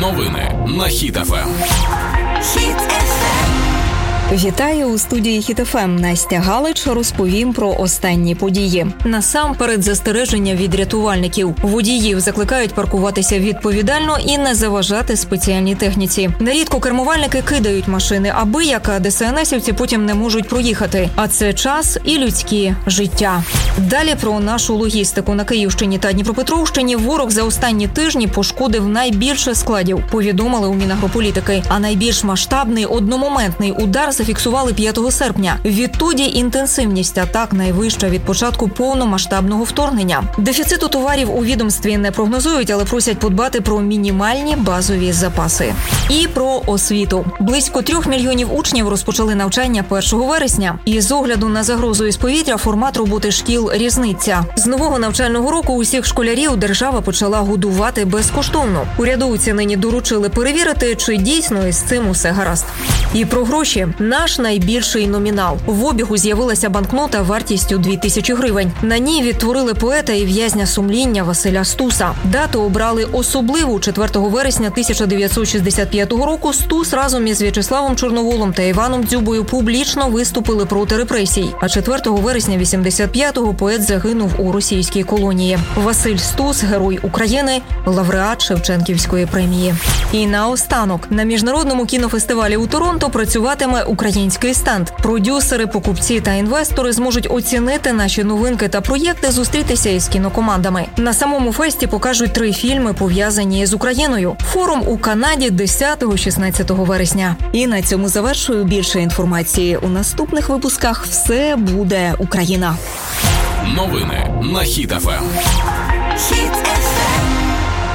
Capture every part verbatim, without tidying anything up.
Новини на Хіт еф ем. Хіт еф ем. Вітаю у студії Хіт еф ем. Настя Галич розповім про останні події. Насамперед застереження від рятувальників. Водіїв закликають паркуватися відповідально і не заважати спеціальній техніці. Нерідко кермувальники кидають машини, аби як ДСНСівці потім не можуть проїхати. А це час і людські життя. Далі про нашу логістику. На Київщині та Дніпропетровщині ворог за останні тижні пошкодив найбільше складів, повідомили у Мінагрополітики. А найбільш масштабний одномоментний удар зафіксували п'ятого серпня. Відтоді інтенсивність атак найвища від початку повномасштабного вторгнення. Дефіциту товарів у відомстві не прогнозують, але просять подбати про мінімальні базові запаси. І про освіту. Близько трьох мільйонів учнів розпочали навчання першого вересня. І з огляду на загрозу із повітря формат роботи шкіл різниця. З нового навчального року усіх школярів держава почала годувати безкоштовно. Урядовці нині доручили перевірити, чи дійсно із цим усе гаразд. І про гроші. Наш найбільший номінал. В обігу з'явилася банкнота вартістю дві тисячі гривень. На ній відтворили поета і в'язня сумління Василя Стуса. Дату обрали особливу. четвертого вересня тисяча дев'ятсот шістдесят п'ятого року Стус разом із В'ячеславом Чорноволом та Іваном Дзюбою публічно виступили проти репресій. А четвертого вересня вісімдесят п'ятого поет загинув у російській колонії. Василь Стус – герой України, лауреат Шевченківської премії. І наостанок. На міжнародному кінофестивалі у Торонто працюватиме український стенд. Продюсери, покупці та інвестори зможуть оцінити наші новинки та проєкти, зустрітися із кінокомандами. На самому фесті покажуть три фільми, пов'язані з Україною. Форум у Канаді десятого-шістнадцятого вересня. І на цьому завершую. Більше інформації у наступних випусках. Все буде Україна. Новини на Хіт еф ем. Хіт еф ем.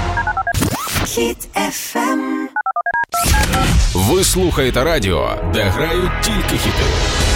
Хіт еф ем. Ви слухаєте радіо, де грають тільки хіти.